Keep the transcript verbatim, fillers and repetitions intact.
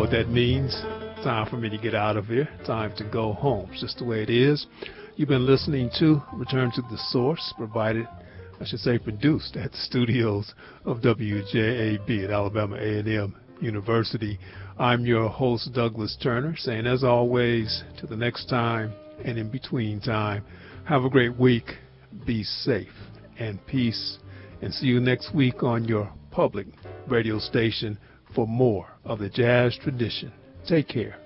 what that means. Time for me to get out of here. Time to go home. It's just the way it is. You've been listening to Return to the Source, provided, I should say, produced at the studios of W J A B at Alabama A and M University. I'm your host, Douglas Turner, saying, as always, till the next time and in between time, have a great week, be safe, and peace, and see you next week on your public radio station for more of the jazz tradition. Take care.